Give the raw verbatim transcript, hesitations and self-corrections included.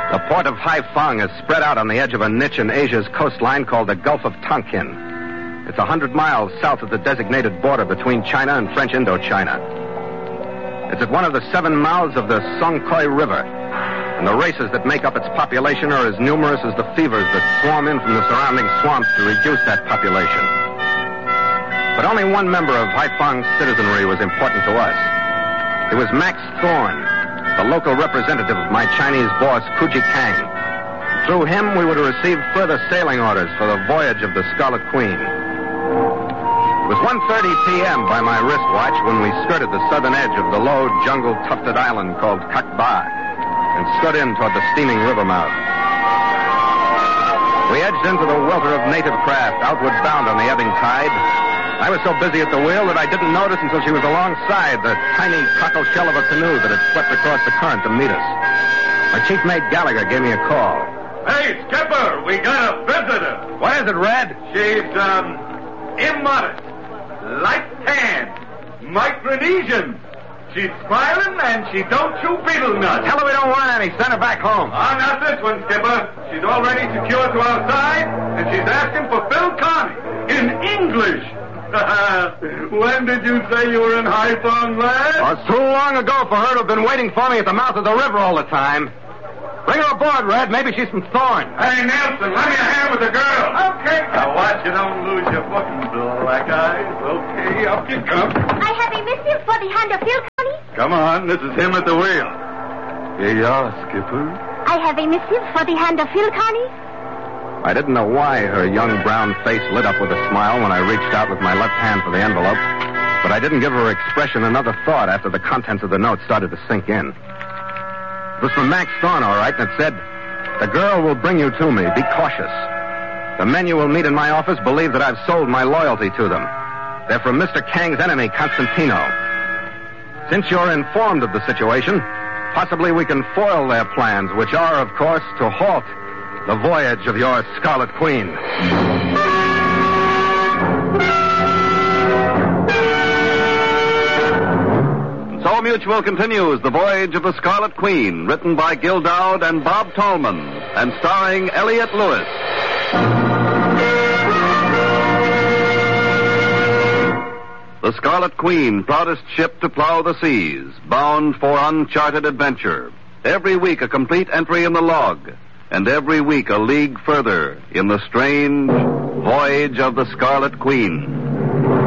The port of Haiphong is spread out on the edge of a niche in Asia's coastline called the Gulf of Tonkin. It's a hundred miles south of the designated border between China and French Indochina. It's at one of the seven mouths of the Songkhoi River, and the races that make up its population are as numerous as the fevers that swarm in from the surrounding swamps to reduce that population. But only one member of Haiphong's citizenry was important to us. It was Max Thorne, the local representative of my Chinese boss, Kuji Kang. Through him, we were to receive further sailing orders for the voyage of the Scarlet Queen. It was one thirty p.m. by my wristwatch when we skirted the southern edge of the low, jungle-tufted island called Kakba and stood in toward the steaming river mouth. We edged into the welter of native craft, outward bound on the ebbing tide. I was so busy at the wheel that I didn't notice until she was alongside the tiny cockle shell of a canoe that had swept across the current to meet us. My chief mate Gallagher gave me a call. Hey, Skipper, we got a visitor. What is it, Red? She's, um, immodest, light-tanned, Micronesian. She's smiling and she don't chew beetle nuts. Tell her we don't want any. Send her back home. Oh, not this one, Skipper. She's already secured to our side, and she's asking for Phil Connie in English. When did you say you were in Haiphong, lad? Oh, it's too long ago for her to have been waiting for me at the mouth of the river all the time. Bring her aboard, Red. Maybe she's from Thorne. Hey, Nelson, lend me a hand with the girl. Okay. Now, watch you don't lose your footing, black eyes. Okay, up you come. I have a missive for the hand of Phil Connie. Come on, this is him at the wheel. Here you are, Skipper. I have a missive for the hand of Phil Connie. I didn't know why her young brown face lit up with a smile when I reached out with my left hand for the envelope, but I didn't give her expression another thought after the contents of the note started to sink in. It was from Max Thorne, all right, and it said, "The girl will bring you to me. Be cautious. The men you will meet in my office believe that I've sold my loyalty to them. They're from Mister Kang's enemy, Constantino. Since you're informed of the situation, possibly we can foil their plans, which are, of course, to halt the voyage of your Scarlet Queen." So Mutual continues The Voyage of the Scarlet Queen, written by Gil Dowd and Bob Tallman, and starring Elliott Lewis. The Scarlet Queen, proudest ship to plow the seas, bound for uncharted adventure. Every week a complete entry in the log, and every week a league further in the strange voyage of the Scarlet Queen.